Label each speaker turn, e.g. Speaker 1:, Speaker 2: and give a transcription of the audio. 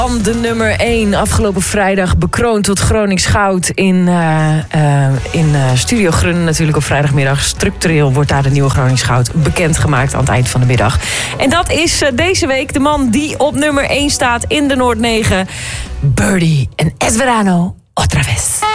Speaker 1: Van de nummer 1 afgelopen vrijdag bekroond tot Gronings goud in Studio Grun natuurlijk op vrijdagmiddag. Structureel wordt daar de nieuwe Gronings goud bekendgemaakt aan het eind van de middag. En dat is deze week de man die op nummer 1 staat in de Noord 9. Birdie en Es Verano otra vez.